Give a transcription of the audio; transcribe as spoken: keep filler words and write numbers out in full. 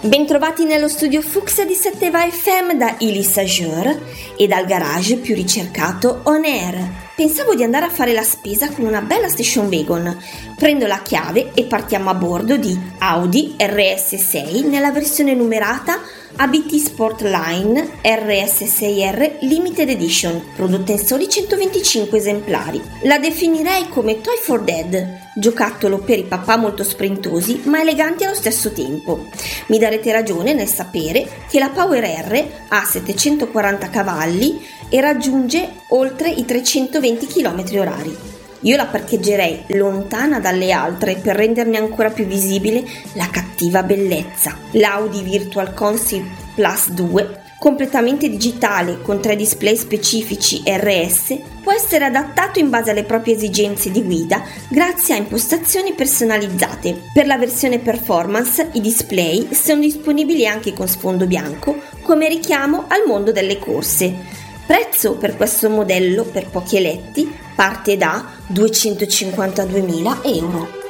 Bentrovati nello studio Fucsia di Setteva F M da Elisa Jur e dal garage più ricercato On Air. Pensavo di andare a fare la spesa con una bella station wagon. Prendo la chiave e partiamo a bordo di Audi R S sei nella versione numerata A B T Sportline R S sei R Limited Edition, prodotta in soli centoventicinque esemplari. La definirei come Toy for Dad, giocattolo per i papà molto sprintosi ma eleganti allo stesso tempo. Mi darete ragione nel sapere che la Power R ha settecentoquaranta cavalli e raggiunge oltre i trecentoventi chilometri orari. Io la parcheggerei lontana dalle altre per renderne ancora più visibile la cattiva bellezza. L'Audi Virtual Concept Plus due, completamente digitale con tre display specifici R S, può essere adattato in base alle proprie esigenze di guida grazie a impostazioni personalizzate. Per la versione performance i display sono disponibili anche con sfondo bianco come richiamo al mondo delle corse. Prezzo per questo modello per pochi eletti parte da duecentocinquantaduemila euro.